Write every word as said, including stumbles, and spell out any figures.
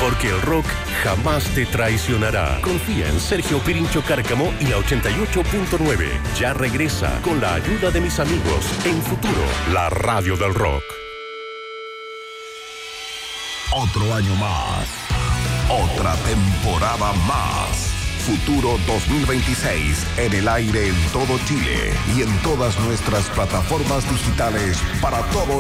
porque el rock jamás te traicionará. Confía en Sergio Pirincho Cárcamo y la ochenta y ocho punto nueve. Ya regresa con la ayuda de mis amigos en Futuro, la radio del rock. Otro año más. Otra temporada más. Futuro dos mil veintiséis en el aire en todo Chile y en todas nuestras plataformas digitales para todo